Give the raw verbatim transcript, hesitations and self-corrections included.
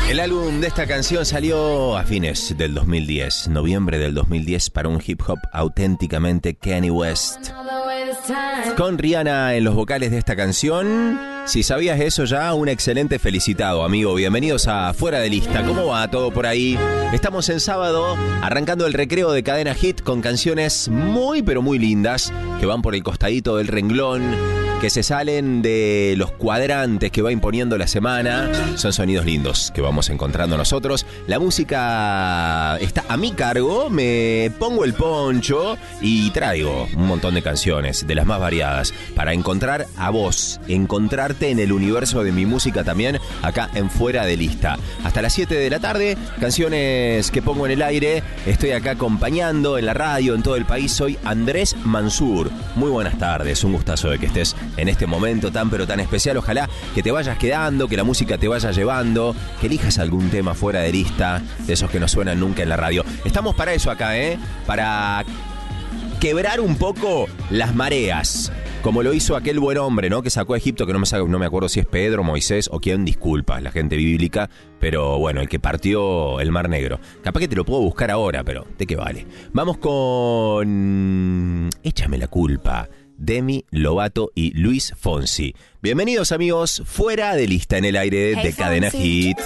El álbum de esta canción salió a fines del dos mil diez, noviembre del dos mil diez, para un hip hop auténticamente Kanye West. Con Rihanna en los vocales de esta canción. Si sabías eso ya, un excelente felicitado, amigo. Bienvenidos a Fuera de Lista. ¿Cómo va todo por ahí? Estamos en sábado, arrancando el recreo de Cadena Hit con canciones muy, pero muy lindas que van por el costadito del renglón, que se salen de los cuadrantes que va imponiendo la semana. Son sonidos lindos que vamos encontrando nosotros. La música está a mi cargo, me pongo el poncho y traigo un montón de canciones, de las más variadas, para encontrar a vos, encontrarte en el universo de mi música también, acá en Fuera de Lista. Hasta las siete de la tarde, canciones que pongo en el aire. Estoy acá acompañando en la radio, en todo el país. Soy Andrés Mansur. Muy buenas tardes, un gustazo de que estés en este momento tan pero tan especial. Ojalá que te vayas quedando, que la música te vaya llevando, que elijas algún tema fuera de lista, de esos que no suenan nunca en la radio. Estamos para eso acá, ¿eh? Para quebrar un poco las mareas, como lo hizo aquel buen hombre, ¿no? Que sacó a Egipto, que no me, no me acuerdo si es Pedro, Moisés o quién, disculpas, la gente bíblica, pero bueno, el que partió el Mar Negro. Capaz que te lo puedo buscar ahora, pero ¿de qué vale? Vamos con Échame la culpa, Demi Lovato y Luis Fonsi. Bienvenidos, amigos, Fuera de Lista en el aire de Hey, Cadena Fonsi. Hit.